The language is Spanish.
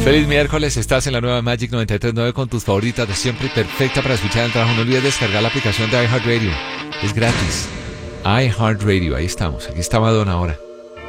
Feliz miércoles, estás en la nueva Magic 93.9 con tus favoritas de siempre y perfecta para escuchar en el trabajo. No olvides descargar la aplicación de iHeartRadio, es gratis. iHeartRadio, ahí estamos, aquí está Madonna ahora.